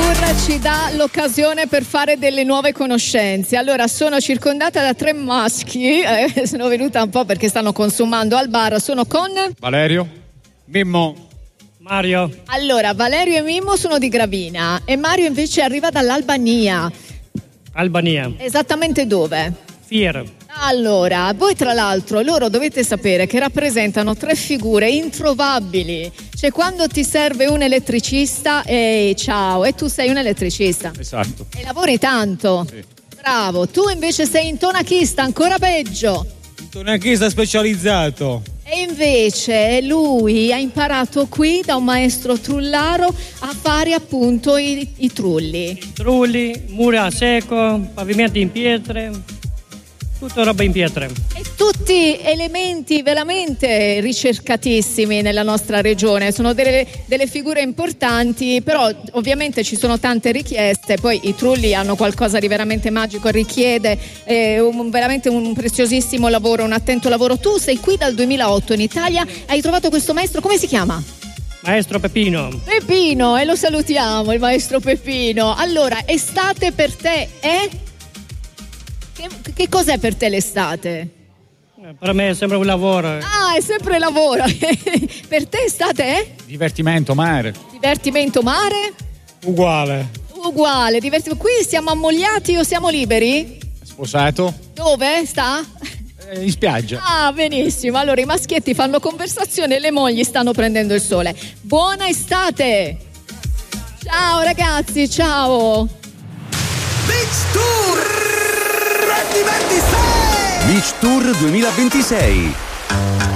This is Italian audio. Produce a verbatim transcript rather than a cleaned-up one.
Tour ci dà l'occasione per fare delle nuove conoscenze. Allora, sono circondata da tre maschi, eh, sono venuta un po' perché stanno consumando al bar. Sono con Valerio, Mimmo, Mario. Allora, Valerio e Mimmo sono di Gravina e Mario invece arriva dall'Albania. Albania. Esattamente dove? Fier. Allora, voi tra l'altro, loro dovete sapere che rappresentano tre figure introvabili. Cioè, quando ti serve un elettricista, ehi, ciao, e tu sei un elettricista. esatto. E lavori tanto. Sì. Bravo, tu invece sei intonachista, ancora peggio. Tonachista specializzato. E invece lui ha imparato qui da un maestro trullaro a fare appunto i, i trulli. Trulli, mura a secco, pavimenti in pietre. Tutta roba in pietra. E tutti elementi veramente ricercatissimi nella nostra regione, sono delle, delle figure importanti, però ovviamente ci sono tante richieste, poi i trulli hanno qualcosa di veramente magico, richiede eh, un, veramente un preziosissimo lavoro, un attento lavoro. Tu sei qui dal duemilaotto in Italia, hai trovato questo maestro, come si chiama? Maestro Peppino. Peppino, e lo salutiamo, il maestro Peppino. Allora, estate per te è? Che, che cos'è per te l'estate? Per me è sempre un lavoro. Ah, è sempre lavoro. Per te estate è? Divertimento, mare. Divertimento, mare? Uguale. Uguale, divertimento. Qui siamo ammogliati o siamo liberi? Sposato. Dove sta? Eh, in spiaggia. Ah, benissimo. Allora i maschietti fanno conversazione e le mogli stanno prendendo il sole. Buona estate! Ciao ragazzi, ciao! Beach Tour duemilaventisei Beach Tour duemilaventisei.